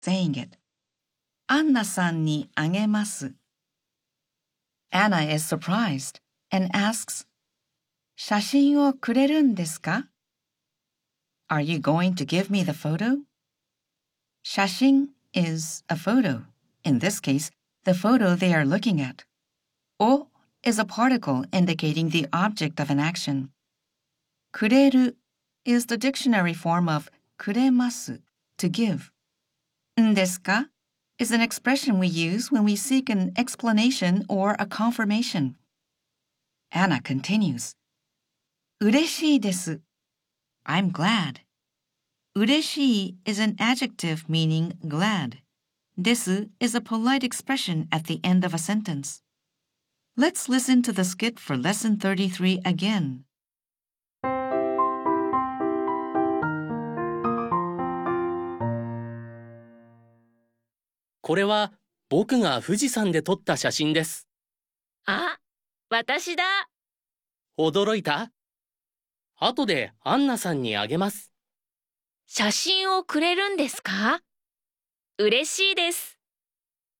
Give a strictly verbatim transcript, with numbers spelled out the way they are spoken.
saying it. アンナさんにあげます。Anna is surprised and asks, 写真をくれるんですか? Are you going to give me the photo? 写真 is a photo. In this case, the photo they are looking at. を is a particle indicating the object of an action. くれる is the dictionary form of くれます to give. んですか is an expression we use when we seek an explanation or a confirmation. Anna continues. 嬉しいです。I'm glad. 嬉しい is an adjective meaning glad. です is a polite expression at the end of a sentence. Let's listen to the skit for lesson thirty-three again. これは僕が富士山で撮った写真です。 あ、私だ。 驚いた？後でアンナさんにあげます。 写真をくれるんですか？嬉しいです。